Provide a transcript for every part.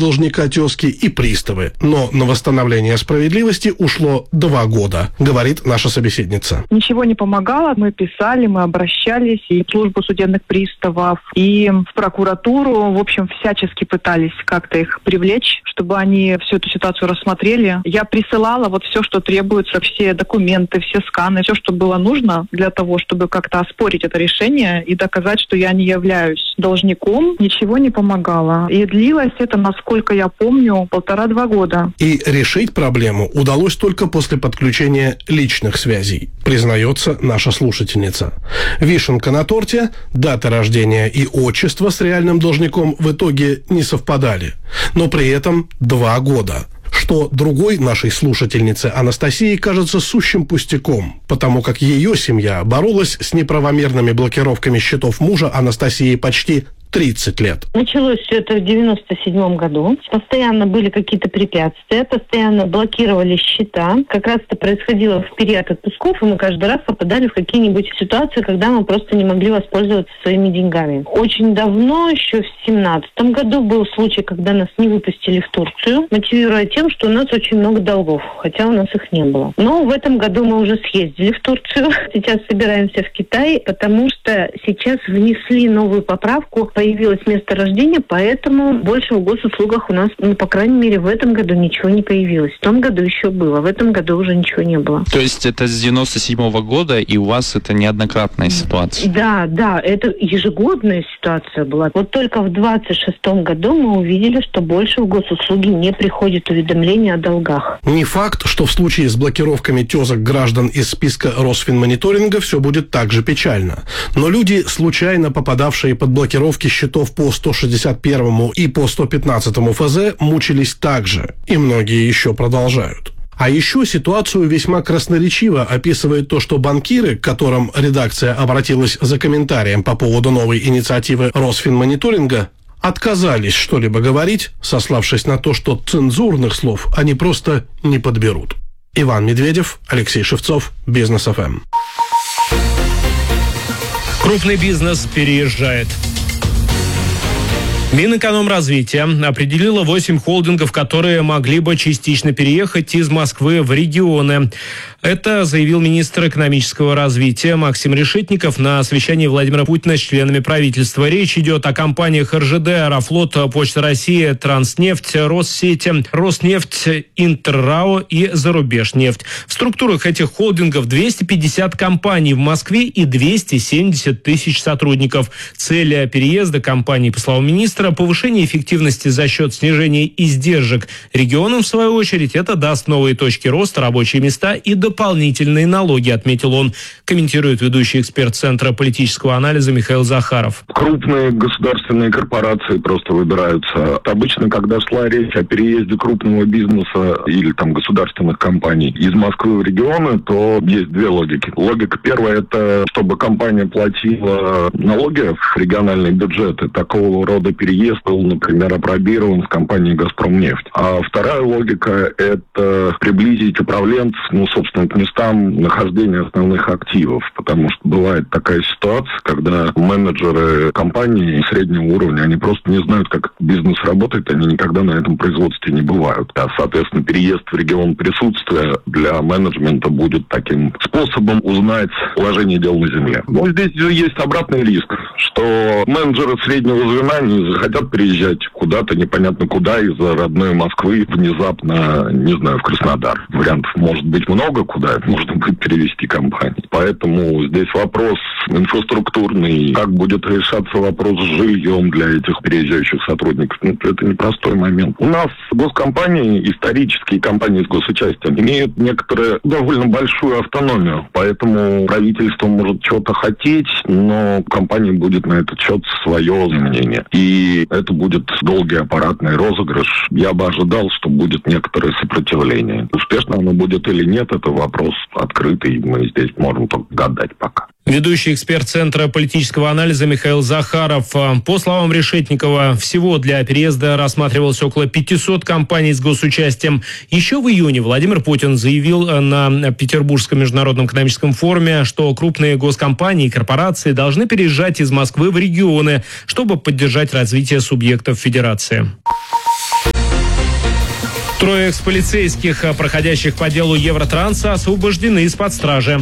должника тезки и приставы. Но на восстановление справедливости ушло 2 года, говорит наша собеседница. Ничего не помогало. Мы писали, мы обращались и в службу судебных приставов, и в прокуратуру. В общем, всячески пытались как-то их привлечь, чтобы они всю эту ситуацию рассмотрели. Я присылала вот все, что требуется, все документы, все сканы, все, что было нужно для того, чтобы как-то оспорить это решение и доказать, что я не являюсь должником. Ничего не помогало. И длилось это, насколько я помню, 1,5-2 года. И решить проблему удалось только после подключения личных связей, признается наша слушательница. Вишенка на торте, дата рождения и отчество с реальным должником в итоге не совпадали. Но при этом 2 года. Что другой нашей слушательнице Анастасии кажется сущим пустяком, потому как ее семья боролась с неправомерными блокировками счетов мужа Анастасии почти 30 лет. Началось все это в 97 году. Постоянно были какие-то препятствия, постоянно блокировали счета. Как раз это происходило в период отпусков, и мы каждый раз попадали в какие-нибудь ситуации, когда мы просто не могли воспользоваться своими деньгами. Очень давно, еще в 2017 году, был случай, когда нас не выпустили в Турцию, мотивируя тем, что у нас очень много долгов, хотя у нас их не было. Но в этом году мы уже съездили в Турцию. Сейчас собираемся в Китай, потому что сейчас внесли новую поправку. Появилось место рождения, поэтому больше в госуслугах у нас, по крайней мере, в этом году ничего не появилось. В том году еще было, в этом году уже ничего не было. То есть это с 97 года, и у вас это неоднократная ситуация? Да, это ежегодная ситуация была. Вот только в 26 году мы увидели, что больше в госуслуги не приходит уведомления о долгах. Не факт, что в случае с блокировками тезок граждан из списка Росфинмониторинга все будет так же печально. Но люди, случайно попадавшие под блокировки счетов по 161 и по 115 ФЗ, мучились так же, и многие еще продолжают. А еще ситуацию весьма красноречиво описывает то, что банкиры, к которым редакция обратилась за комментарием по поводу новой инициативы Росфинмониторинга, отказались что-либо говорить, сославшись на то, что цензурных слов они просто не подберут. Иван Медведев, Алексей Шевцов, Бизнес ФМ. Крупный бизнес переезжает. Минэкономразвития определило 8 холдингов, которые могли бы частично переехать из Москвы в регионы. Это заявил министр экономического развития Максим Решетников на совещании Владимира Путина с членами правительства. Речь идет о компаниях РЖД, Аэрофлот, Почта России, Транснефть, Россети, Роснефть, Интеррао и Зарубежнефть. В структурах этих холдингов 250 компаний в Москве и 270 тысяч сотрудников. Цель переезда компаний, по словам министра, повышение эффективности за счет снижения издержек. Регионам, в свою очередь, это даст новые точки роста, рабочие места и дополнительные налоги, отметил он, комментирует ведущий эксперт Центра политического анализа Михаил Захаров. Крупные государственные корпорации просто выбираются. Обычно, когда шла речь о переезде крупного бизнеса или там государственных компаний из Москвы в регионы, то есть 2 логики. Логика первая – это чтобы компания платила налоги в региональные бюджеты. Такого рода переезд был, например, апробирован в компании «Газпромнефть». А вторая логика – это приблизить управленцев, собственно, к местам нахождения основных активов. Потому что бывает такая ситуация, когда менеджеры компании среднего уровня, они просто не знают, как бизнес работает, они никогда на этом производстве не бывают. А, соответственно, переезд в регион присутствия для менеджмента будет таким способом узнать положение дел на земле. Но здесь есть обратный риск, что менеджеры среднего звена не захотят переезжать куда-то, непонятно куда, из-за родной Москвы внезапно, не знаю, в Краснодар. Вариантов может быть много, куда можно будет перевести компанию. Поэтому здесь вопрос инфраструктурный, как будет решаться вопрос с жильем для этих переезжающих сотрудников. Это непростой момент. У нас госкомпании, исторические компании с госучастием, имеют некоторую довольно большую автономию. Поэтому правительство может что-то хотеть, но компания будет на этот счет свое мнение. И это будет долгий аппаратный розыгрыш. Я бы ожидал, что будет некоторое сопротивление. Успешно оно будет или нет, это вопрос открытый. Мы здесь можем только гадать пока. Ведущий эксперт Центра политического анализа Михаил Захаров. По словам Решетникова, всего для переезда рассматривалось около 500 компаний с госучастием. Еще в июне Владимир Путин заявил на Петербургском международном экономическом форуме, что крупные госкомпании и корпорации должны переезжать из Москвы в регионы, чтобы поддержать развитие субъектов федерации. Трое экс-полицейских, проходящих по делу Евротранса, освобождены из-под стражи.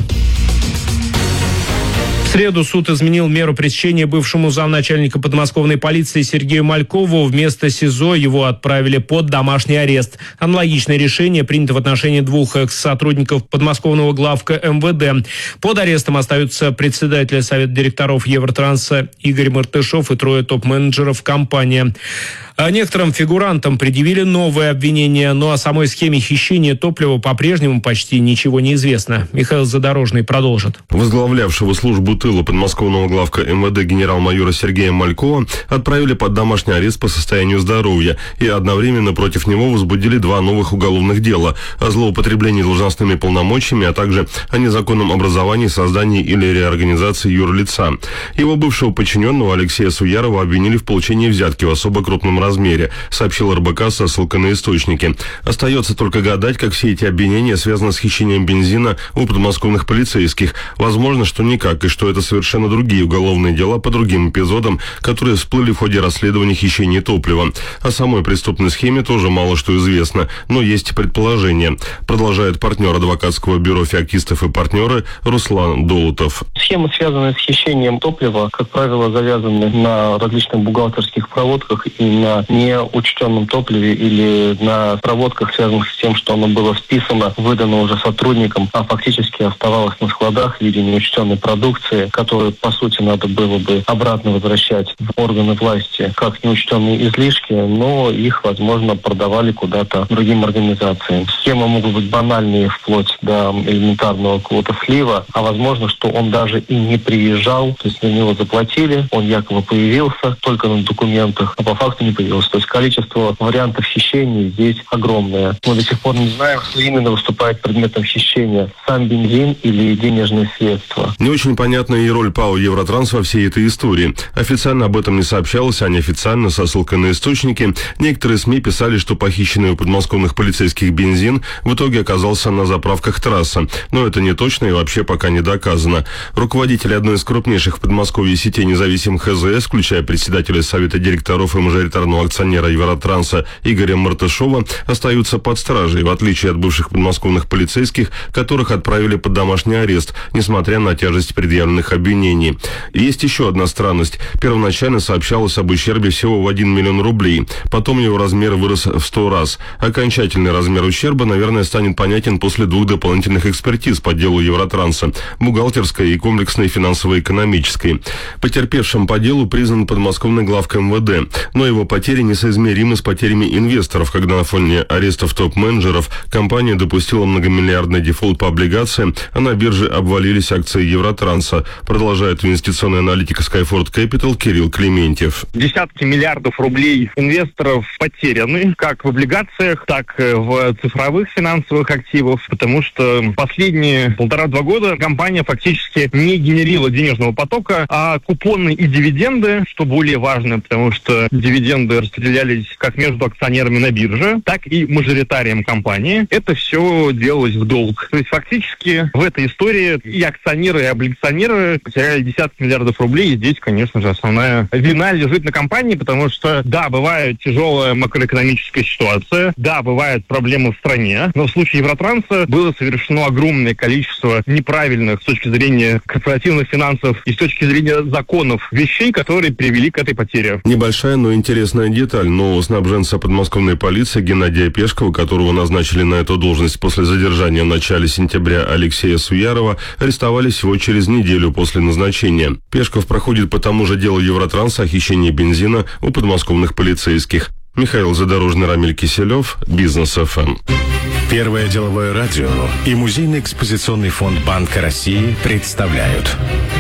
В среду суд изменил меру пресечения бывшему замначальника подмосковной полиции Сергею Малькову. Вместо СИЗО его отправили под домашний арест. Аналогичное решение принято в отношении двух экс-сотрудников подмосковного главка МВД. Под арестом остаются председатель Совета директоров Евротранса Игорь Мартышов и трое топ-менеджеров компании. А некоторым фигурантам предъявили новые обвинения, но о самой схеме хищения топлива по-прежнему почти ничего не известно. Михаил Задорожный продолжит. Возглавлявшего службу тыла подмосковного главка МВД генерал-майора Сергея Малькова отправили под домашний арест по состоянию здоровья, и одновременно против него возбудили 2 новых уголовных дела о злоупотреблении должностными полномочиями, а также о незаконном образовании, создании или реорганизации юрлица. Его бывшего подчиненного Алексея Суярова обвинили в получении взятки в особо крупном размере, сообщил РБК со ссылкой на источники. Остается только гадать, как все эти обвинения связаны с хищением бензина у подмосковных полицейских. Возможно, что никак, и что это совершенно другие уголовные дела по другим эпизодам, которые всплыли в ходе расследования хищения топлива. О самой преступной схеме тоже мало что известно, но есть предположения. Продолжает партнер адвокатского бюро «Феоктистов и партнеры» Руслан Долутов. Схемы, связанные с хищением топлива, как правило, завязаны на различных бухгалтерских проводках и на неучтенном топливе или на проводках, связанных с тем, что оно было списано, выдано уже сотрудникам, а фактически оставалось на складах в виде неучтенной продукции, которую, по сути, надо было бы обратно возвращать в органы власти как неучтенные излишки, но их, возможно, продавали куда-то другим организациям. Схемы могут быть банальные вплоть до элементарного какого-то слива, а возможно, что он даже и не приезжал, то есть на него заплатили, он якобы появился только на документах, а по факту не появился. То есть количество вариантов хищений здесь огромное. Мы до сих пор не знаем, что именно выступает предметом хищения. Сам бензин или денежные средства. Не очень понятна и роль ПАО «Евротранс» во всей этой истории. Официально об этом не сообщалось, а неофициально, со ссылкой на источники, некоторые СМИ писали, что похищенный у подмосковных полицейских бензин в итоге оказался на заправках «Трасса». Но это не точно и вообще пока не доказано. Руководители одной из крупнейших в Подмосковье сетей независимых ХЗС, включая председателя Совета директоров и мажоритарного акционера Евротранса Игоря Мартышова, остаются под стражей, в отличие от бывших подмосковных полицейских, которых отправили под домашний арест, несмотря на тяжесть предъявленных обвинений. Есть еще одна странность. Первоначально сообщалось об ущербе всего в 1 миллион рублей. Потом его размер вырос в 100 раз. Окончательный размер ущерба, наверное, станет понятен после 2 дополнительных экспертиз по делу Евротранса – бухгалтерской и комплексной финансово-экономической. Потерпевшим по делу признан подмосковный главка МВД, но его потери несоизмеримы с потерями инвесторов, когда на фоне арестов топ-менеджеров компания допустила многомиллиардный дефолт по облигациям, а на бирже обвалились акции Евротранса, продолжает инвестиционный аналитик Skyford Capital Кирилл Клементьев. Десятки миллиардов рублей инвесторов потеряны, как в облигациях, так и в цифровых финансовых активах, потому что последние 1,5-2 года компания фактически не генерила денежного потока, а купоны и дивиденды, что более важно, потому что дивиденды распределялись как между акционерами на бирже, так и мажоритарием компании. Это все делалось в долг. То есть фактически в этой истории и акционеры, и облигационеры потеряли десятки миллиардов рублей. И здесь, конечно же, основная вина лежит на компании, потому что, да, бывает тяжелая макроэкономическая ситуация, да, бывают проблемы в стране, но в случае Евротранса было совершено огромное количество неправильных с точки зрения корпоративных финансов и с точки зрения законов вещей, которые привели к этой потере. Небольшая, но интересная деталь. Нового снабженца подмосковной полиции Геннадия Пешкова, которого назначили на эту должность после задержания в начале сентября Алексея Суярова, арестовали всего через неделю после назначения. Пешков проходит по тому же делу Евротранса о хищении бензина у подмосковных полицейских. Михаил Задорожный, Рамиль Киселев, Бизнес ФМ. Первое деловое радио и Музейный экспозиционный фонд Банка России представляют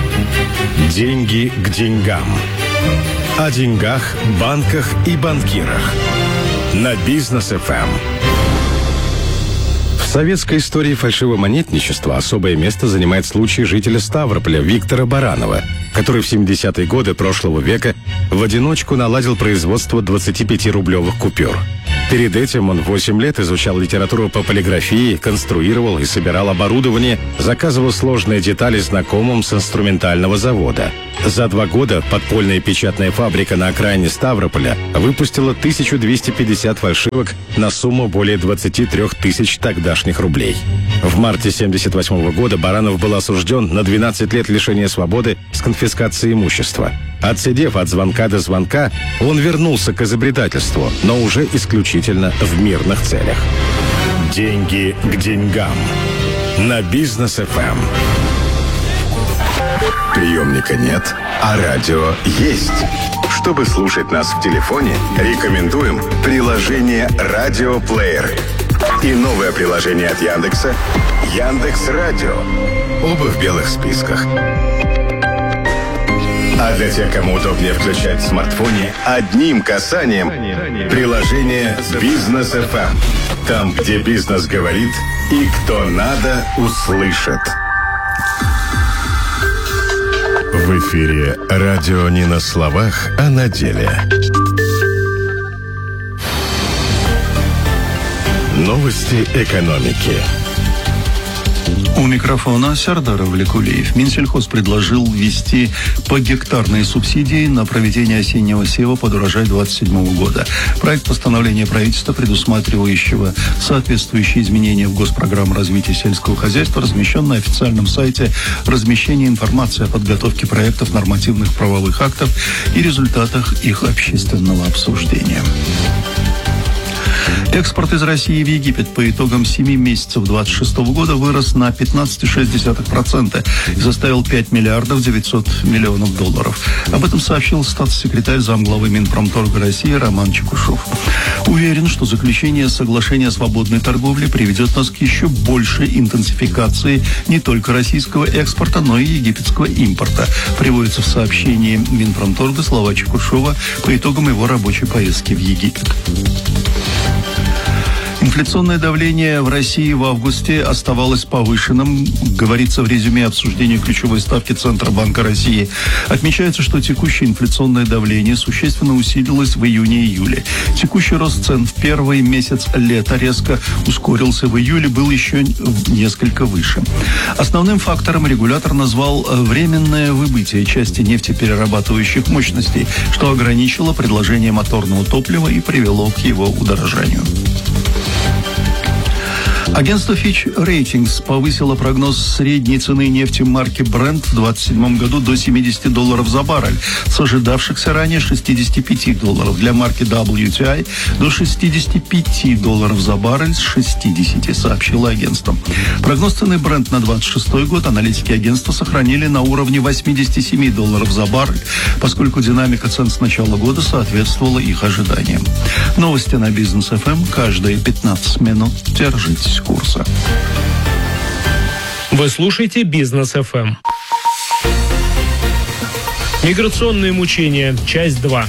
«Деньги к деньгам». О деньгах, банках и банкирах. На Бизнес ФМ. В советской истории фальшивомонетничества особое место занимает случай жителя Ставрополя Виктора Баранова, который в 70-е годы прошлого века в одиночку наладил производство 25-рублевых купюр. Перед этим он 8 лет изучал литературу по полиграфии, конструировал и собирал оборудование, заказывал сложные детали знакомым с инструментального завода. За 2 года подпольная печатная фабрика на окраине Ставрополя выпустила 1250 фальшивок на сумму более 23 тысяч тогдашних рублей. В марте 1978 года Баранов был осужден на 12 лет лишения свободы с конфискацией имущества. Отсидев от звонка до звонка, он вернулся к изобретательству, но уже исключительно в мирных целях. Деньги к деньгам. На Бизнес ФМ. Приемника нет, а радио есть. Чтобы слушать нас в телефоне, рекомендуем приложение «Радиоплеер» и новое приложение от Яндекса «Яндекс.Радио». Оба в белых списках. А для тех, кому удобнее включать в смартфоне, одним касанием приложение «Бизнес ФМ». Там, где бизнес говорит и кто надо, услышит. В эфире радио не на словах, а на деле. Новости экономики. У микрофона Сардар Валикулиев. Минсельхоз предложил ввести погектарные субсидии на проведение осеннего сева под урожай 2027 года. Проект постановления правительства, предусматривающего соответствующие изменения в госпрограмму развития сельского хозяйства, размещен на официальном сайте размещения информации о подготовке проектов нормативных правовых актов и результатах их общественного обсуждения. Экспорт из России в Египет по итогам 7 месяцев 2026 года вырос на 15,6% и составил 5 миллиардов 900 миллионов долларов. Об этом сообщил статс-секретарь замглавы Минпромторга России Роман Чекушев. Уверен, что заключение соглашения о свободной торговле приведет нас к еще большей интенсификации не только российского экспорта, но и египетского импорта. Приводится в сообщении Минпромторга слова Чекушева по итогам его рабочей поездки в Египет. Инфляционное давление в России в августе оставалось повышенным, говорится в резюме обсуждения ключевой ставки Центробанка России. Отмечается, что текущее инфляционное давление существенно усилилось в июне-июле. Текущий рост цен в первый месяц лета резко ускорился. В июле был еще несколько выше. Основным фактором регулятор назвал временное выбытие части нефтеперерабатывающих мощностей, что ограничило предложение моторного топлива и привело к его удорожанию. Агентство Fitch Ratings повысило прогноз средней цены нефти марки Brent в 2027 году до $70 за баррель, с ожидавшихся ранее $65. Для марки WTI до $65 за баррель с 60, сообщило агентство. Прогноз цены Brent на 2026 год аналитики агентства сохранили на уровне $87 за баррель, поскольку динамика цен с начала года соответствовала их ожиданиям. Новости на Бизнес ФМ каждые 15 минут. Держитесь курса. Вы слушаете Бизнес ФМ. Миграционные мучения. Часть 2.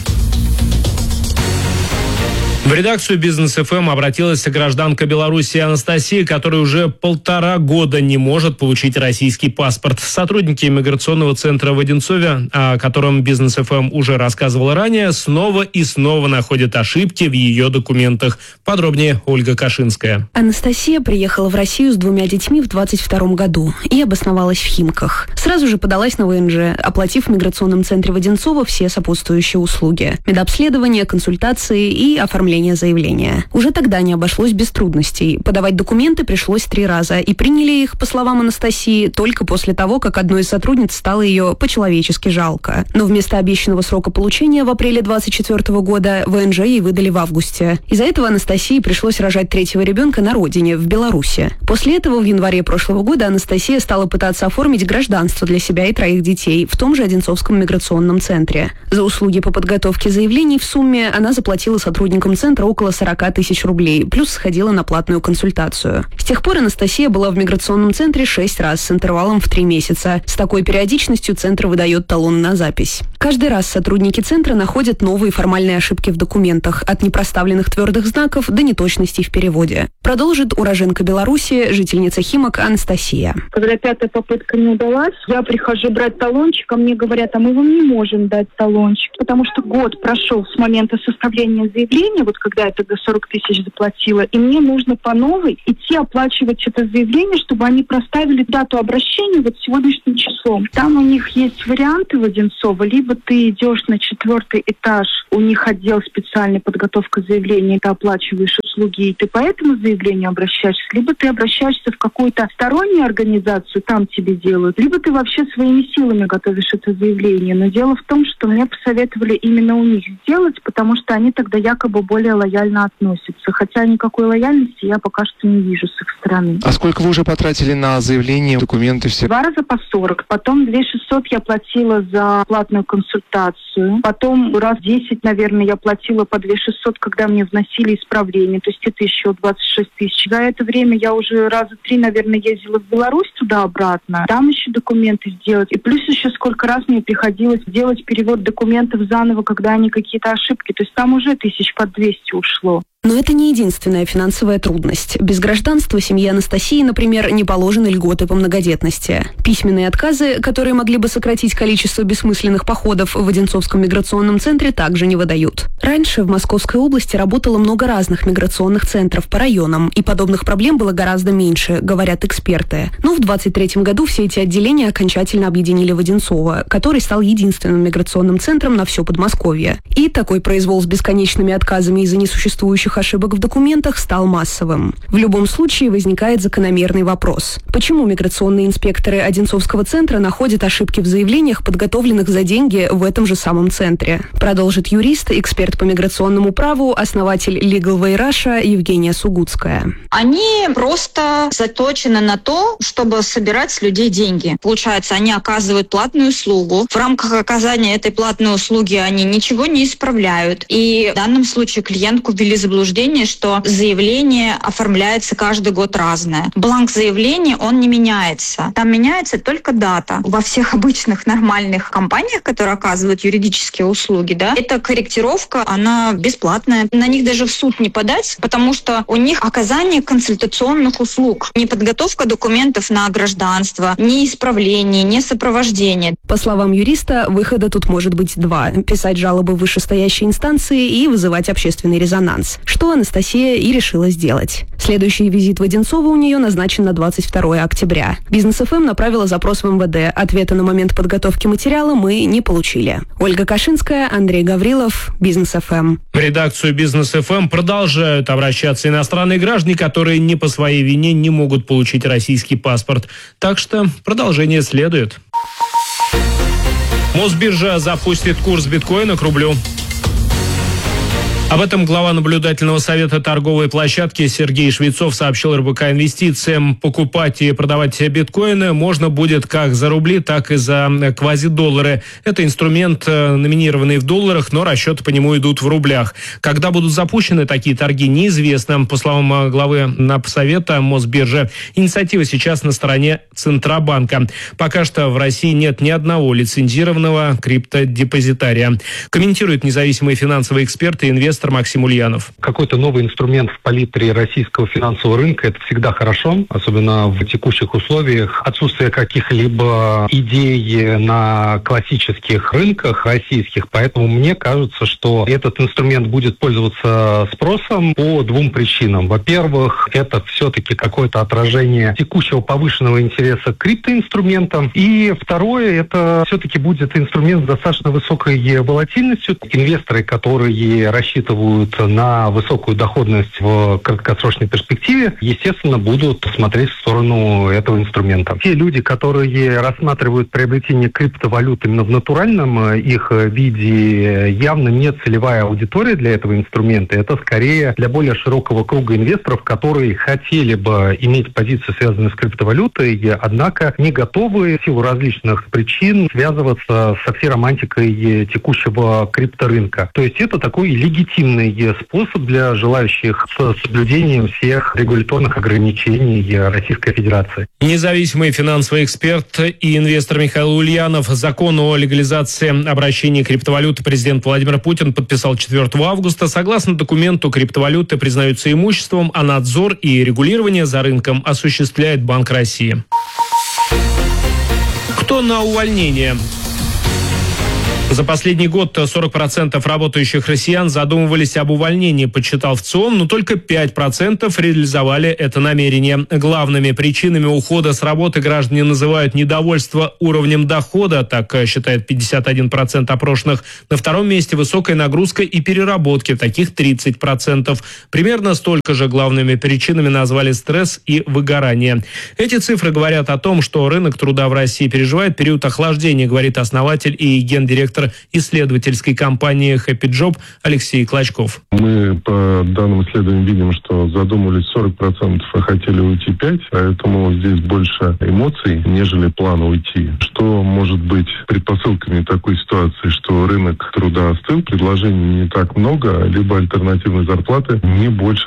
В редакцию Бизнес ФМ обратилась гражданка Беларуси Анастасия, которая уже 1,5 года не может получить российский паспорт. Сотрудники миграционного центра в Одинцове, о котором Бизнес ФМ уже рассказывала ранее, снова и снова находят ошибки в ее документах. Подробнее Ольга Кашинская. Анастасия приехала в Россию с 2 детьми в 2022 году и обосновалась в Химках. Сразу же подалась на ВНЖ, оплатив в миграционном центре в Одинцово все сопутствующие услуги: медобследование, консультации и оформление заявления. Уже тогда не обошлось без трудностей. Подавать документы пришлось 3 раза, и приняли их, по словам Анастасии, только после того, как одной из сотрудниц стало ее по-человечески жалко. Но вместо обещанного срока получения в апреле 2024 года ВНЖ ей выдали в августе. Из-за этого Анастасии пришлось рожать 3-го ребенка на родине, в Беларуси. После этого в январе прошлого года Анастасия стала пытаться оформить гражданство для себя и 3 детей в том же Одинцовском миграционном центре. За услуги по подготовке заявлений в сумме она заплатила сотрудникам центра около 40 тысяч рублей, плюс сходила на платную консультацию. С тех пор Анастасия была в миграционном центре 6 раз с интервалом в 3 месяца. С такой периодичностью центр выдает талон на запись. Каждый раз сотрудники центра находят новые формальные ошибки в документах, от непроставленных твердых знаков до неточностей в переводе. Продолжит уроженка Беларуси, жительница Химок Анастасия. Когда 5-я попытка не удалась, я прихожу брать талончик, а мне говорят, а мы вам не можем дать талончик, потому что год прошел с момента составления заявления, вот когда я тогда 40 тысяч заплатила, и мне нужно по новой идти оплачивать это заявление, чтобы они проставили дату обращения вот сегодняшним числом. Там у них есть варианты в Одинцово, либо ты идешь на 4-й этаж, у них отдел специальной подготовка заявления, ты оплачиваешь услуги, и ты по этому заявлению обращаешься, либо ты обращаешься в какую-то стороннюю организацию, там тебе делают, либо ты вообще своими силами готовишь это заявление. Но дело в том, что мне посоветовали именно у них сделать, потому что они тогда якобы более лояльно относятся. Хотя никакой лояльности я пока что не вижу с их стороны. А сколько вы уже потратили на заявление, документы все? 2 раза по 40. Потом 2600 я платила за платную консультацию. Потом раз 10, наверное, я платила по 2600, когда мне вносили исправление. То есть это еще 26 тысяч. За это время я уже раза 3, наверное, ездила в Беларусь туда-обратно. Там еще документы сделать. И плюс еще сколько раз мне приходилось делать перевод документов заново, когда они какие-то ошибки. То есть там уже 1000 по 200 ушло. Но это не единственная финансовая трудность. Без гражданства семье Анастасии, например, не положены льготы по многодетности. Письменные отказы, которые могли бы сократить количество бессмысленных походов в Одинцовском миграционном центре, также не выдают. Раньше в Московской области работало много разных миграционных центров по районам, и подобных проблем было гораздо меньше, говорят эксперты. Но в 2023 году все эти отделения окончательно объединили в Одинцово, который стал единственным миграционным центром на все Подмосковье. И такой произвол с бесконечными отказами из-за несуществующих ошибок в документах стал массовым. В любом случае возникает закономерный вопрос. Почему миграционные инспекторы Одинцовского центра находят ошибки в заявлениях, подготовленных за деньги в этом же самом центре? Продолжит юрист, эксперт по миграционному праву, основатель Legal Way Russia Евгения Сугудская. Они просто заточены на то, чтобы собирать с людей деньги. Получается, они оказывают платную услугу. В рамках оказания этой платной услуги они ничего не исправляют. И в данном случае клиентку ввели в заблуждение, что заявление оформляется каждый год разное. Бланк заявления, он не меняется. Там меняется только дата. Во всех обычных нормальных компаниях, которые оказывают юридические услуги, да, эта корректировка, она бесплатная. На них даже в суд не подать, потому что у них оказание консультационных услуг. Не подготовка документов на гражданство, не исправление, не сопровождение. По словам юриста, выхода тут может быть 2. Писать жалобы в вышестоящей инстанции и вызывать общественный резонанс. Что Анастасия и решила сделать. Следующий визит в Одинцово у нее назначен на 22 октября. Бизнес-ФМ направила запрос в МВД. Ответа на момент подготовки материала мы не получили. Ольга Кашинская, Андрей Гаврилов, Бизнес-ФМ. В редакцию Бизнес-ФМ продолжают обращаться иностранные граждане, которые не по своей вине не могут получить российский паспорт. Так что продолжение следует. Мосбиржа запустит курс биткоина к рублю. Об этом глава наблюдательного совета торговой площадки Сергей Швецов сообщил РБК Инвестициям. Покупать и продавать биткоины можно будет как за рубли, так и за квазидоллары. Это инструмент, номинированный в долларах, но расчеты по нему идут в рублях. Когда будут запущены такие торги, неизвестно. По словам главы Напсовета Мосбиржи, инициатива сейчас на стороне Центробанка. Пока что в России нет ни одного лицензированного криптодепозитария. Комментирует независимый финансовый эксперт и инвестор Максим Ульянов. Какой-то новый инструмент в палитре российского финансового рынка – это всегда хорошо, особенно в текущих условиях. Отсутствие каких-либо идей на классических рынках российских, поэтому мне кажется, что этот инструмент будет пользоваться спросом по 2 причинам. Во-первых, это все-таки какое-то отражение текущего повышенного интереса к криптоинструментам. И второе, это все-таки будет инструмент с достаточно высокой волатильностью. Инвесторы, которые рассчитывают на высокую доходность в краткосрочной перспективе, естественно, будут смотреть в сторону этого инструмента. Те люди, которые рассматривают приобретение криптовалют именно в натуральном их виде, явно не целевая аудитория для этого инструмента. Это скорее для более широкого круга инвесторов, которые хотели бы иметь позиции, связанные с криптовалютой, однако не готовы в силу различных причин связываться со всей романтикой текущего крипторынка. То есть это такой легитимный способ для желающих с соблюдением всех регуляторных ограничений Российской Федерации. Независимый финансовый эксперт и инвестор Михаил Ульянов. Закон о легализации обращения криптовалюты президент Владимир Путин подписал 4 августа. Согласно документу, криптовалюты признаются имуществом, а надзор и регулирование за рынком осуществляет Банк России. Кто на увольнение? За последний год 40% работающих россиян задумывались об увольнении, подсчитал ВЦИОМ, но только 5% реализовали это намерение. Главными причинами ухода с работы граждане называют недовольство уровнем дохода, так считает 51% опрошенных. На втором месте высокая нагрузка и переработки, таких 30%. Примерно столько же главными причинами назвали стресс и выгорание. Эти цифры говорят о том, что рынок труда в России переживает период охлаждения, говорит основатель и гендиректор исследовательской компании Happy Job Алексей Клочков. Мы по данным исследованиям видим, что задумались 40%, а хотели уйти 5%, поэтому здесь больше эмоций, нежели плана уйти. Что может быть предпосылками такой ситуации, что рынок труда остыл, предложений не так много, либо альтернативной зарплаты не больше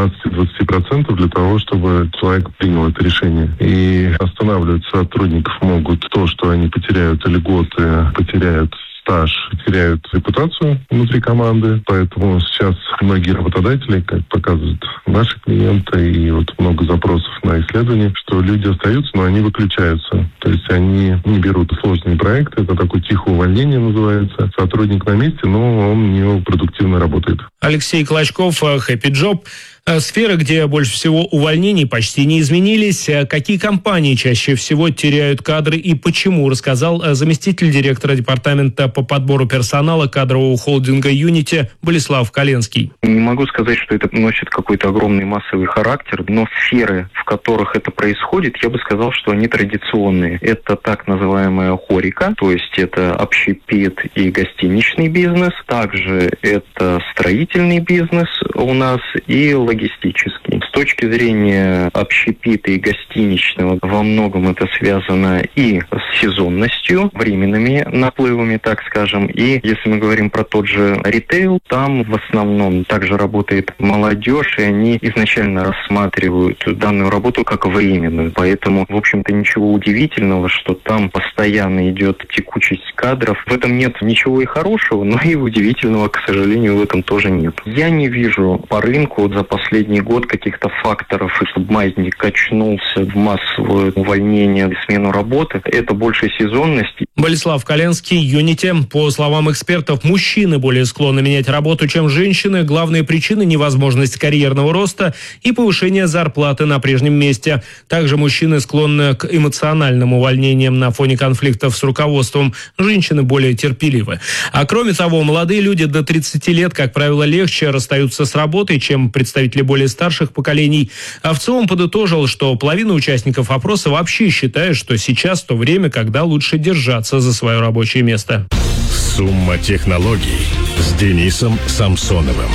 15-20% для того, чтобы человек принял это решение. И останавливать сотрудников могут то, что они потеряют льготы, потеряют стаж, теряют репутацию внутри команды. Поэтому сейчас многие работодатели, как показывают наши клиенты, и вот много запросов на исследования, что люди остаются, но они выключаются. То есть они не берут сложные проекты. Это такое тихое увольнение называется. Сотрудник на месте, но он не продуктивно работает. Алексей Клочков, Happy Job. Сферы, где больше всего увольнений, почти не изменились. Какие компании чаще всего теряют кадры и почему, рассказал заместитель директора департамента по подбору персонала кадрового холдинга «Юнити» Болеслав Коленский. Не могу сказать, что это носит какой-то огромный массовый характер, но сферы, в которых это происходит, я бы сказал, что они традиционные. Это так называемая хорика, то есть это общепит и гостиничный бизнес. Также это строительный бизнес у нас и логистический. С точки зрения общепита и гостиничного во многом это связано и с сезонностью, временными наплывами, так скажем. И если мы говорим про тот же ритейл, там в основном также работает молодежь, и они изначально рассматривают данную работу как временную. Поэтому, в общем-то, ничего удивительного, что там постоянно идет текучесть кадров. В этом нет ничего и хорошего, но и удивительного, к сожалению, в этом тоже нет. Я не вижу по рынку вот за последний год каких-то факторов, чтобы маятник качнулся в массовое увольнение и смену работы. Это больше сезонность. Болеслав Коленский, Юнити. По словам экспертов, мужчины более склонны менять работу, чем женщины. Главные причины – невозможность карьерного роста и повышение зарплаты на прежнем месте. Также мужчины склонны к эмоциональным увольнениям на фоне конфликтов с руководством. Женщины более терпеливы. А кроме того, молодые люди до 30 лет, как правило, легче расстаются с работой, чем представители более старших поколений. А ВЦИОМ подытожил, что половина участников опроса вообще считает, что сейчас то время, когда лучше держаться за свое рабочее место. Сумма технологий с Денисом Самсоновым.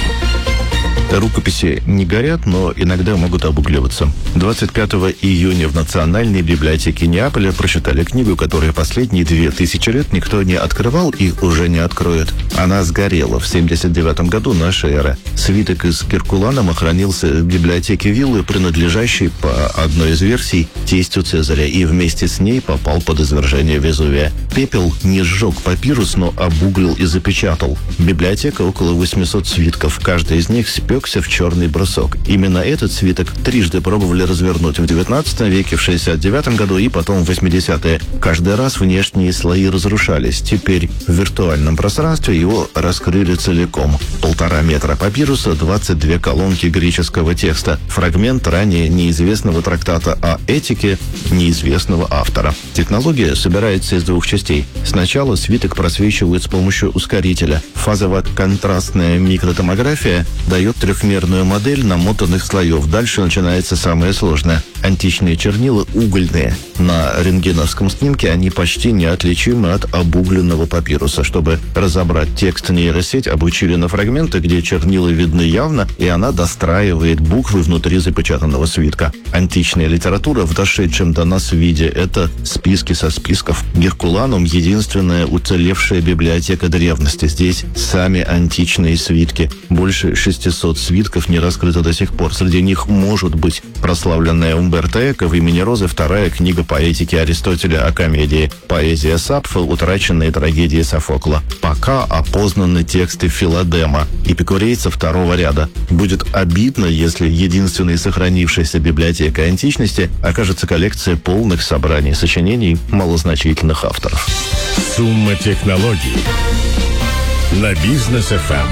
Рукописи не горят, но иногда могут обугливаться. 25 июня в Национальной библиотеке Неаполя прочитали книгу, которую последние 2000 лет никто не открывал и уже не откроет. Она сгорела в 79 году нашей эры. Свиток из Геркуланума хранился в библиотеке виллы, принадлежащей, по одной из версий, тестю Цезаря, и вместе с ней попал под извержение Везувия. Пепел не сжег папирус, но обуглил и запечатал. Библиотека около 800 свитков. Каждый из них спекся в черный брусок. Именно этот свиток трижды пробовали развернуть в 19 веке, в 69 году и потом в 80-е. Каждый раз внешние слои разрушались. Теперь в виртуальном пространстве его раскрыли целиком. 1,5 метра папируса, 22 колонки греческого текста. Фрагмент ранее неизвестного трактата о этике неизвестного автора. Технология собирается из двух частей. Сначала свиток просвечивают с помощью ускорителя. Фазово-контрастная микротомография дает трехмерную модель намотанных слоев. Дальше начинается самое сложное. Античные чернила угольные. На рентгеновском снимке они почти неотличимы от обугленного папируса. Чтобы разобрать текст, нейросеть обучили на фрагменты, где чернила видны явно, и она достраивает буквы внутри запечатанного свитка. Античная литература в дошедшем до нас виде – это списки со списков. Геркуланум – единственная уцелевшая библиотека древности. Здесь сами античные свитки. Больше 600 свитков не раскрыто до сих пор. Среди них может быть прославленная Умберто Эко в «Имени Розы», вторая книга поэтики Аристотеля о комедии, поэзия Сапфо, утраченные трагедии Софокла. Пока опознаны тексты Филадема, эпикурейца второго ряда. Будет обидно, если единственной сохранившейся библиотекой античности окажется коллекция полных собраний сочинений малозначительных авторов. Сумма технологий на Бизнес ФМ.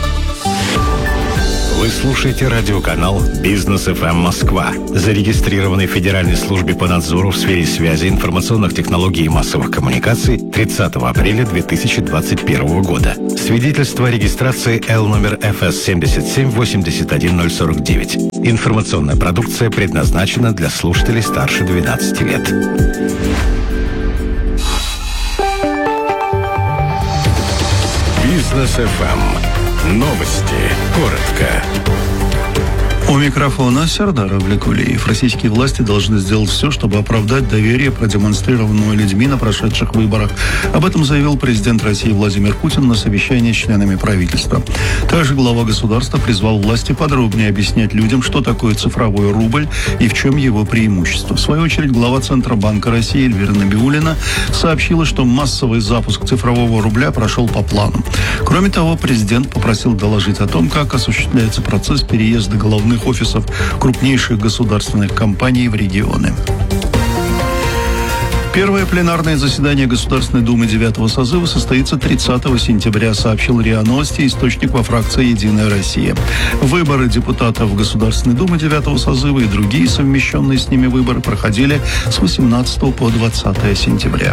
Вы слушаете радиоканал Бизнес ФМ Москва, зарегистрированный в Федеральной службе по надзору в сфере связи, информационных технологий и массовых коммуникаций 30 апреля 2021 года. Свидетельство о регистрации Л номер ФС 7781049. Информационная продукция предназначена для слушателей старше 12 лет. Бизнес ФМ. Новости. Коротко. У микрофона Сердар Авлекулиев. Российские власти должны сделать все, чтобы оправдать доверие, продемонстрированное людьми на прошедших выборах. Об этом заявил президент России Владимир Путин на совещании с членами правительства. Также глава государства призвал власти подробнее объяснять людям, что такое цифровой рубль и в чем его преимущество. В свою очередь, глава Центробанка России Эльвира Набиуллина сообщила, что массовый запуск цифрового рубля прошел по плану. Кроме того, президент попросил доложить о том, как осуществляется процесс переезда головных офисов крупнейших государственных компаний в регионы. Первое пленарное заседание Государственной Думы 9-го созыва состоится 30 сентября, сообщил РИА Новости источник во фракции «Единая Россия». Выборы депутатов Государственной Думы 9-го созыва и другие совмещенные с ними выборы проходили с 18 по 20 сентября.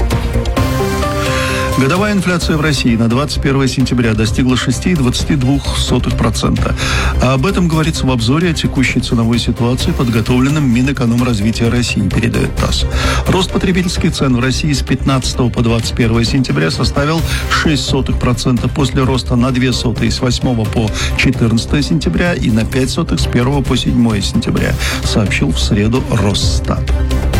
Годовая инфляция в России на 21 сентября достигла 6,22%. А об этом говорится в обзоре о текущей ценовой ситуации, подготовленном Минэкономразвития России, передает ТАСС. Рост потребительских цен в России с 15 по 21 сентября составил 0,06%, после роста на 0,02 с 8 по 14 сентября и на 0,05 с 1 по 7 сентября, сообщил в среду Росстат.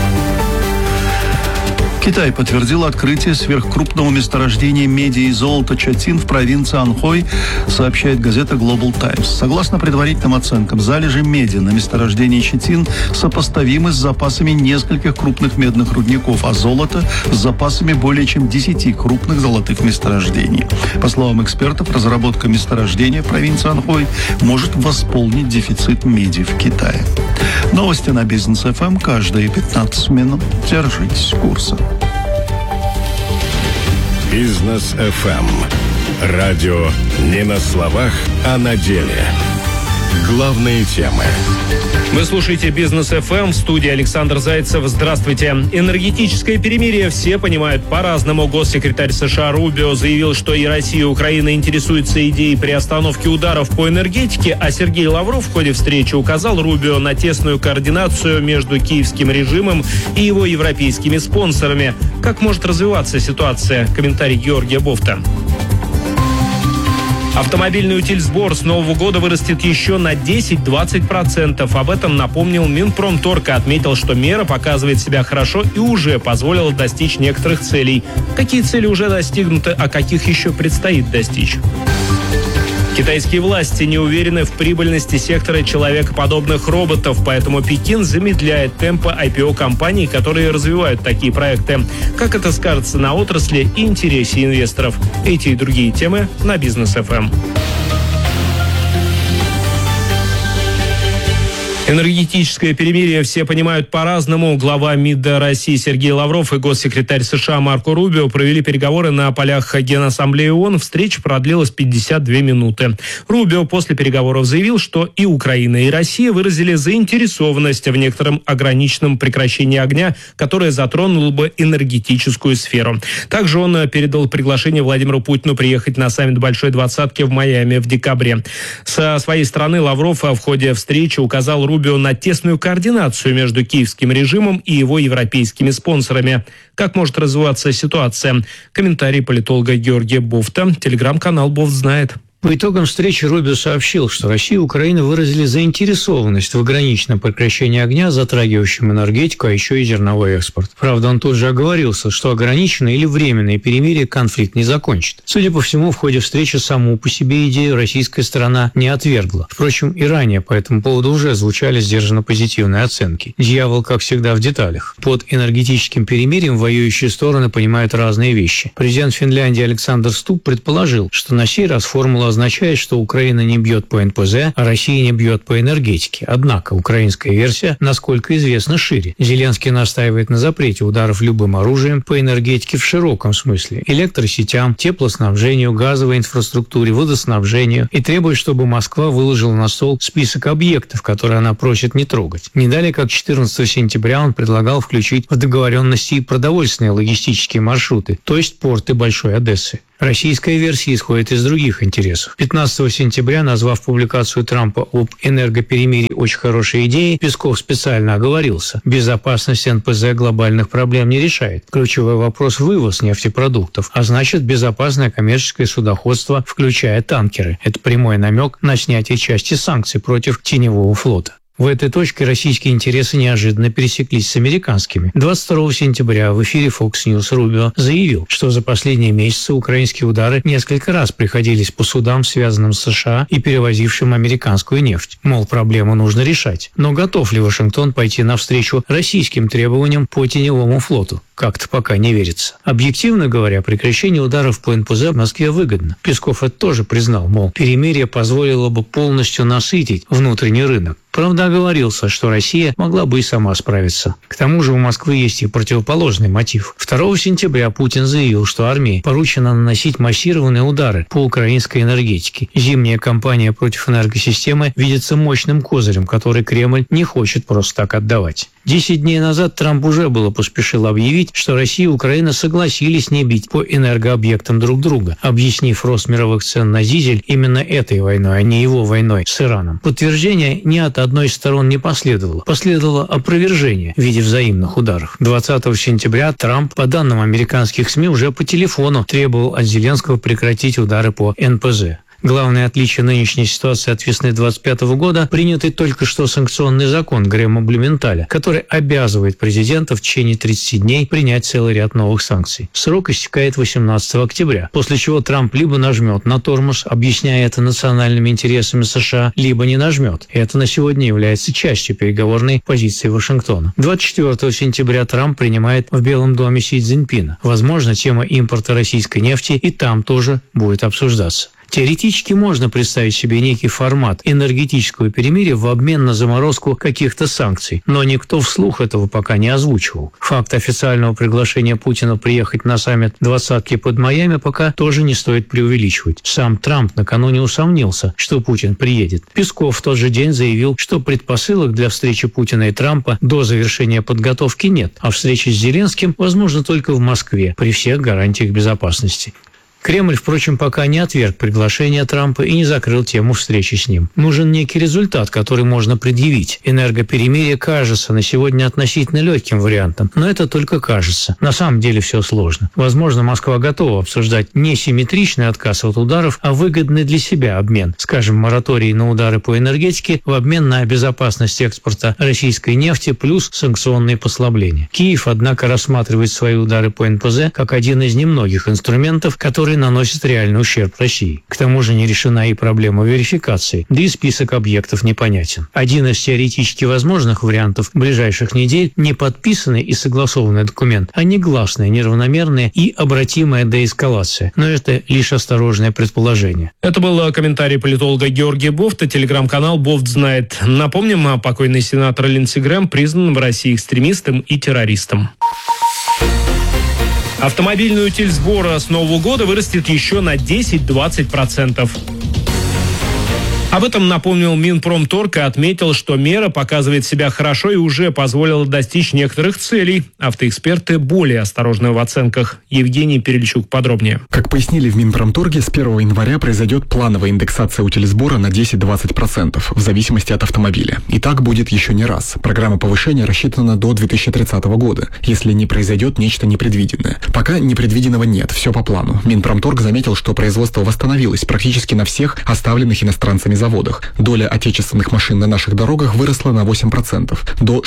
Китай подтвердил открытие сверхкрупного месторождения меди и золота Чатин в провинции Анхой, сообщает газета Global Times. Согласно предварительным оценкам, залежи меди на месторождении Чатин сопоставимы с запасами нескольких крупных медных рудников, а золото с запасами более чем 10 крупных золотых месторождений. По словам экспертов, разработка месторождения в провинции Анхой может восполнить дефицит меди в Китае. Новости на Бизнес ФМ каждые 15 минут. Держитесь курса. Бизнес ФМ. Радио не на словах, а на деле. Главные темы. Вы слушаете Бизнес ФМ, в студии Александр Зайцев. Здравствуйте. Энергетическое перемирие все понимают по-разному. Госсекретарь США Рубио заявил, что и Россия, и Украина интересуются идеей приостановки ударов по энергетике, а Сергей Лавров в ходе встречи указал Рубио на тесную координацию между киевским режимом и его европейскими спонсорами. Как может развиваться ситуация? Комментарий Георгия Бофта. Автомобильный утильсбор с Нового года вырастет еще на 10-20%. Об этом напомнил Минпромторг и отметил, что мера показывает себя хорошо и уже позволила достичь некоторых целей. Какие цели уже достигнуты, а каких еще предстоит достичь? Китайские власти не уверены в прибыльности сектора человекоподобных роботов, поэтому Пекин замедляет темпы IPO компаний, которые развивают такие проекты. Как это скажется на отрасли и интересе инвесторов? Эти и другие темы на Бизнес ФМ. Энергетическое перемирие все понимают по-разному. Глава МИД России Сергей Лавров и госсекретарь США Марко Рубио провели переговоры на полях Генассамблеи ООН. Встреча продлилась 52 минуты. Рубио после переговоров заявил, что и Украина, и Россия выразили заинтересованность в некотором ограниченном прекращении огня, которое затронуло бы энергетическую сферу. Также он передал приглашение Владимиру Путину приехать на саммит Большой Двадцатки в Майами в декабре. Со своей стороны Лавров в ходе встречи указал Рубио на тесную координацию между киевским режимом и его европейскими спонсорами. Как может развиваться ситуация? Комментарий политолога Георгия Бофта. Телеграм-канал «Бофт знает». По итогам встречи Рубио сообщил, что Россия и Украина выразили заинтересованность в ограниченном прекращении огня, затрагивающем энергетику, а еще и зерновой экспорт. Правда, он тут же оговорился, что ограниченное или временное перемирие конфликт не закончит. Судя по всему, в ходе встречи саму по себе идею российская сторона не отвергла. Впрочем, и ранее по этому поводу уже звучали сдержанно позитивные оценки. Дьявол, как всегда, в деталях. Под энергетическим перемирием воюющие стороны понимают разные вещи. Президент Финляндии Александр Стуб предположил, что на сей раз формула означает, что Украина не бьет по НПЗ, а Россия не бьет по энергетике. Однако украинская версия, насколько известно, шире. Зеленский настаивает на запрете ударов любым оружием по энергетике в широком смысле. Электросетям, теплоснабжению, газовой инфраструктуре, водоснабжению и требует, чтобы Москва выложила на стол список объектов, которые она просит не трогать. Не далее, как 14 сентября он предлагал включить в договоренности и продовольственные логистические маршруты, то есть порты Большой Одессы. Российская версия исходит из других интересов. 15 сентября, назвав публикацию Трампа об энергоперемирии очень хорошей идеей, Песков специально оговорился. Безопасность НПЗ глобальных проблем не решает. Ключевой вопрос – вывоз нефтепродуктов, а значит безопасное коммерческое судоходство, включая танкеры. Это прямой намек на снятие части санкций против теневого флота. В этой точке российские интересы неожиданно пересеклись с американскими. 22 сентября в эфире Fox News Рубио заявил, что за последние месяцы украинские удары несколько раз приходились по судам, связанным с США и перевозившим американскую нефть. Мол, проблему нужно решать. Но готов ли Вашингтон пойти навстречу российским требованиям по теневому флоту? Как-то пока не верится. Объективно говоря, прекращение ударов по НПЗ в Москве выгодно. Песков это тоже признал, мол, перемирие позволило бы полностью насытить внутренний рынок. Правда, оговорился, что Россия могла бы и сама справиться. К тому же у Москвы есть и противоположный мотив. 2 сентября Путин заявил, что армии поручено наносить массированные удары по украинской энергетике. Зимняя кампания против энергосистемы видится мощным козырем, который Кремль не хочет просто так отдавать. 10 дней назад Трамп уже было поспешил объявить, что Россия и Украина согласились не бить по энергообъектам друг друга, объяснив рост мировых цен на дизель именно этой войной, а не его войной с Ираном. Подтверждение ни от одной из сторон не последовало. Последовало опровержение в виде взаимных ударов. 20 сентября Трамп, по данным американских СМИ, уже по телефону требовал от Зеленского прекратить удары по НПЗ. Главное отличие нынешней ситуации от весны 2025 года – принятый только что санкционный закон Грэма Блюменталя, который обязывает президента в течение 30 дней принять целый ряд новых санкций. Срок истекает 18 октября, после чего Трамп либо нажмет на тормоз, объясняя это национальными интересами США, либо не нажмет. И это на сегодня является частью переговорной позиции Вашингтона. 24 сентября Трамп принимает в Белом доме Си Цзиньпина. Возможно, тема импорта российской нефти и там тоже будет обсуждаться. Теоретически можно представить себе некий формат энергетического перемирия в обмен на заморозку каких-то санкций, но никто вслух этого пока не озвучивал. Факт официального приглашения Путина приехать на саммит «двадцатки» под Майами пока тоже не стоит преувеличивать. Сам Трамп накануне усомнился, что Путин приедет. Песков в тот же день заявил, что предпосылок для встречи Путина и Трампа до завершения подготовки нет, а встреча с Зеленским возможна только в Москве при всех гарантиях безопасности. Кремль, впрочем, пока не отверг приглашение Трампа и не закрыл тему встречи с ним. Нужен некий результат, который можно предъявить. Энергоперемирие кажется на сегодня относительно легким вариантом, но это только кажется. На самом деле все сложно. Возможно, Москва готова обсуждать не симметричный отказ от ударов, а выгодный для себя обмен. Скажем, мораторий на удары по энергетике в обмен на безопасность экспорта российской нефти плюс санкционные послабления. Киев, однако, рассматривает свои удары по НПЗ как один из немногих инструментов, которые наносит реальный ущерб России. К тому же не решена и проблема верификации, да и список объектов непонятен. Один из теоретически возможных вариантов ближайших недель – не подписанный и согласованный документ, а негласная, неравномерная и обратимая деэскалация. Но это лишь осторожное предположение. Это был комментарий политолога Георгия Бофта, телеграм-канал «Бофт знает». Напомним, покойный сенатор Линдси Грэм признан в России экстремистом и террористом. Автомобильный утиль сбора с Нового года вырастет еще на 10-20%. Об этом напомнил Минпромторг и отметил, что мера показывает себя хорошо и уже позволила достичь некоторых целей. Автоэксперты более осторожны в оценках. Евгений Перельчук подробнее. Как пояснили в Минпромторге, с 1 января произойдет плановая индексация утилизбора на 10-20% в зависимости от автомобиля. И так будет еще не раз. Программа повышения рассчитана до 2030 года, если не произойдет нечто непредвиденное. Пока непредвиденного нет, все по плану. Минпромторг заметил, что производство восстановилось практически на всех оставленных иностранцами заводах. Доля отечественных машин на наших дорогах выросла на 8%, до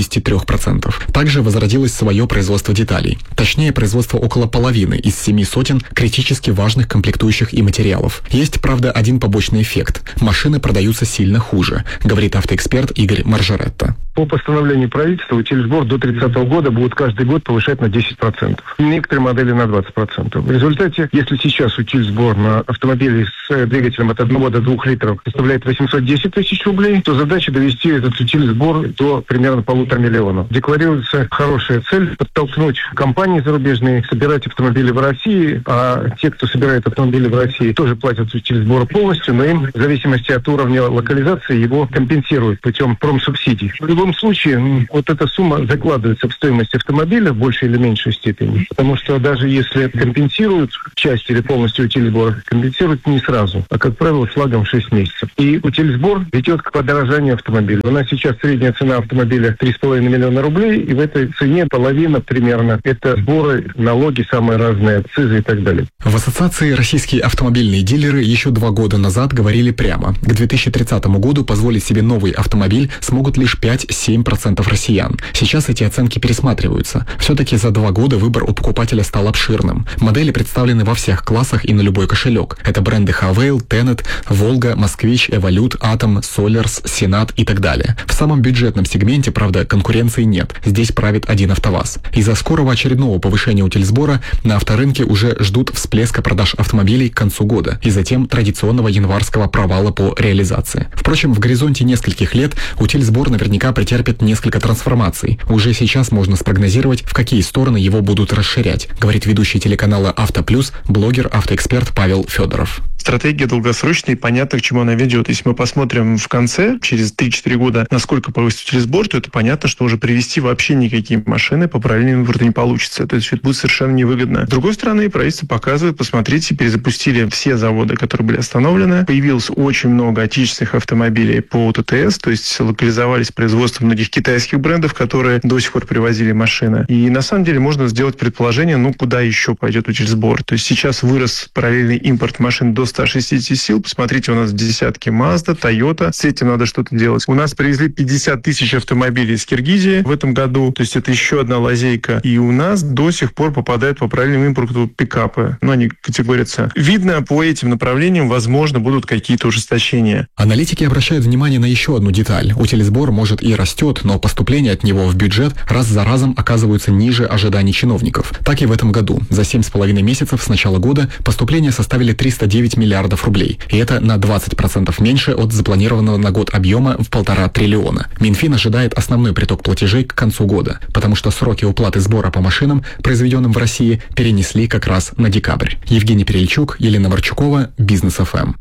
63%. Также возродилось свое производство деталей. Точнее, производство около половины из 7 сотен критически важных комплектующих и материалов. Есть, правда, один побочный эффект. Машины продаются сильно хуже, говорит автоэксперт Игорь Маржаретта. По постановлению правительства утилизбор до 30 года будут каждый год повышать на 10%. Некоторые модели на 20%. В результате, если сейчас утилизбор на автомобили с двигателем от 1 до 2 литров составляет 810 тысяч рублей, то задача довести этот утилизбор до примерно 1,5 миллиона. Декларируется хорошая цель – подтолкнуть компании зарубежные собирать автомобили в России, а те, кто собирает автомобили в России, тоже платят утилизбор полностью, но им в зависимости от уровня локализации его компенсируют путем промсубсидий. В любом случае, вот эта сумма закладывается в стоимость автомобиля в большей или меньшей степени, потому что даже если компенсируют часть или полностью утилизбор, компенсируют не сразу, а, как правило, с лагом 6 месяцев. И утилизбор ведет к подорожанию автомобиля. У нас сейчас средняя цена автомобиля 3,5 миллиона рублей, и в этой цене половина примерно – это сборы, налоги самые разные, акцизы и так далее. В ассоциации российские автомобильные дилеры еще 2 года назад говорили прямо. К 2030 году позволить себе новый автомобиль смогут лишь 5-7% россиян. Сейчас эти оценки пересматриваются. Все-таки за 2 года выбор у покупателя стал обширным. Модели представлены во всех классах и на любой кошелек. Это бренды Хавейл, Тенет, Волга, Москвич, Эволют, Атом, Солярс, Сенат и так далее. В самом бюджетном сегменте, правда, конкуренции нет. Здесь правит один АвтоВАЗ. Из-за скорого очередного повышения утилизбора на авторынке уже ждут всплеска продаж автомобилей к концу года и затем традиционного январского провала по реализации. Впрочем, в горизонте нескольких лет утилизбор наверняка претерпит несколько трансформаций. Уже сейчас можно спрогнозировать, в какие стороны его будут расширять, говорит ведущий телеканала «Автоплюс», блогер, автоэксперт Павел Федоров. Стратегия долгосрочная и понятно, к чему она ведет. Если мы посмотрим в конце, через 3-4 года, насколько повысится утилизбор, то это понятно, что уже привезти вообще никакие машины по параллельному импорту не получится. То есть это будет совершенно невыгодно. С другой стороны, правительство показывает, посмотрите, перезапустили все заводы, которые были остановлены. Появилось очень много отечественных автомобилей по ТТС, то есть локализовались производства многих китайских брендов, которые до сих пор привозили машины. И на самом деле можно сделать предположение, куда еще пойдет утилизбор. То есть сейчас вырос параллельный импорт машин до 160 сил. Посмотрите, у нас десятки Mazda, Toyota. С этим надо что-то делать. У нас привезли 50 тысяч автомобилей из Киргизии в этом году. То есть это еще одна лазейка. И у нас до сих пор попадают по параллельному импорту пикапы. Они категория С. Видно, по этим направлениям, возможно, будут какие-то ужесточения. Аналитики обращают внимание на еще одну деталь. Утилизбор, может, и растет, но поступления от него в бюджет раз за разом оказываются ниже ожиданий чиновников. Так и в этом году. За 7,5 месяцев с начала года поступления составили 309 миллиардов рублей. И это на 20% меньше от запланированного на год объема в 1,5 триллиона. Минфин ожидает основной приток платежей к концу года, потому что сроки уплаты сбора по машинам, произведенным в России, перенесли как раз на декабрь. Евгений Перельчук, Елена Марчукова, Бизнес ФМ.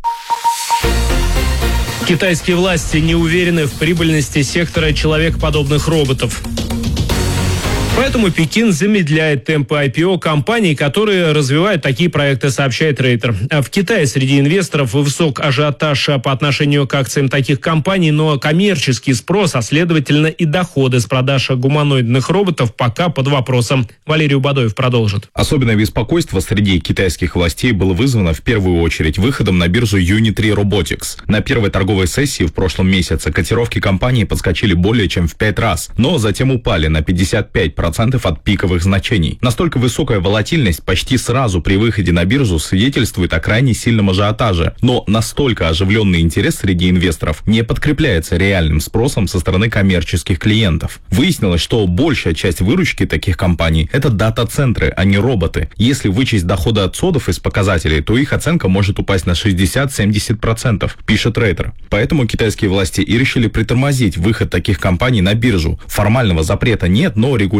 Китайские власти не уверены в прибыльности сектора человекоподобных роботов. Поэтому Пекин замедляет темпы IPO компаний, которые развивают такие проекты, сообщает Рейтер. В Китае среди инвесторов высок ажиотаж по отношению к акциям таких компаний, но коммерческий спрос, а следовательно и доходы с продаж гуманоидных роботов пока под вопросом. Валерий Убадоев продолжит. Особенное беспокойство среди китайских властей было вызвано в первую очередь выходом на биржу Unitree Robotics. На первой торговой сессии в прошлом месяце котировки компании подскочили более чем в 5 раз, но затем упали на 55% от пиковых значений. Настолько высокая волатильность почти сразу при выходе на биржу свидетельствует о крайне сильном ажиотаже, но настолько оживленный интерес среди инвесторов не подкрепляется реальным спросом со стороны коммерческих клиентов. Выяснилось, что большая часть выручки таких компаний – это дата-центры, а не роботы. Если вычесть доходы от содов из показателей, то их оценка может упасть на 60-70%, пишет Рейтер. Поэтому китайские власти и решили притормозить выход таких компаний на биржу. Формального запрета нет, но регулярно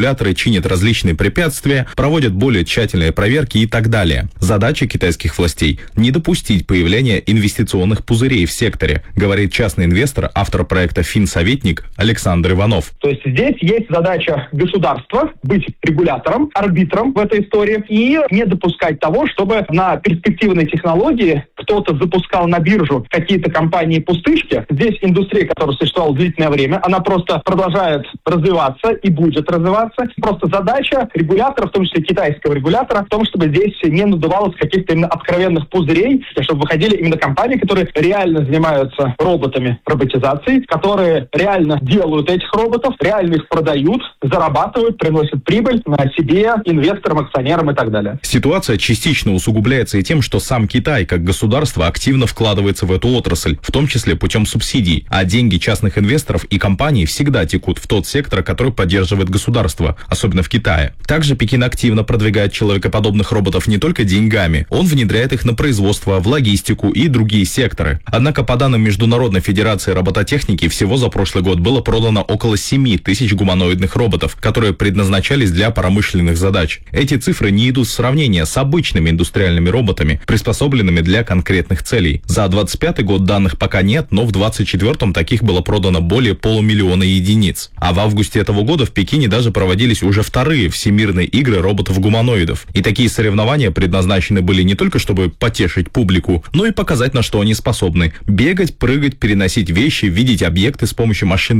регуляторы чинят различные препятствия, проводят более тщательные проверки и так далее. Задача китайских властей – не допустить появления инвестиционных пузырей в секторе, говорит частный инвестор, автор проекта «Финсоветник» Александр Иванов. То есть здесь есть задача государства быть регулятором, арбитром в этой истории и не допускать того, чтобы на перспективной технологии кто-то запускал на биржу какие-то компании-пустышки. Здесь индустрия, которая существовала длительное время, она просто продолжает развиваться и будет развиваться. Просто задача регулятора, в том числе китайского регулятора, в том, чтобы здесь не надувалось каких-то именно откровенных пузырей, чтобы выходили именно компании, которые реально занимаются роботами, роботизацией, которые реально делают этих роботов, реально их продают, зарабатывают, приносят прибыль себе, инвесторам, акционерам и так далее. Ситуация частично усугубляется и тем, что сам Китай, как государство, активно вкладывается в эту отрасль, в том числе путем субсидий, а деньги частных инвесторов и компаний всегда текут в тот сектор, который поддерживает государство, особенно в Китае. Также Пекин активно продвигает человекоподобных роботов не только деньгами, он внедряет их на производство, в логистику и другие секторы. Однако, по данным Международной федерации робототехники, всего за прошлый год было продано около 7 тысяч гуманоидных роботов, которые предназначались для промышленных задач. Эти цифры не идут в сравнение с обычными индустриальными роботами, приспособленными для конкретных целей. За 25 год данных пока нет, но в 24-м таких было продано более 500 000 единиц. А в августе этого года в Пекине даже проводились уже вторые всемирные игры роботов-гуманоидов. И такие соревнования предназначены были не только чтобы потешить публику, но и показать, на что они способны. Бегать, прыгать, переносить вещи, видеть объекты с помощью машин